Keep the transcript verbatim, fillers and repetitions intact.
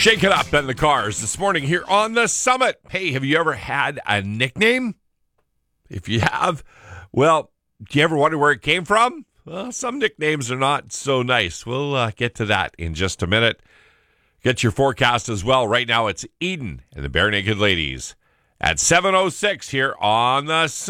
Shake it up in the cars this morning here on the Summit. Hey, have you ever had a nickname? If you have, well, do you ever wonder where it came from? Well, some nicknames are not so nice. We'll uh, get to that in just a minute. Get your forecast as well. Right now it's Eden and the Bare Naked Ladies at seven oh six here on the Summit.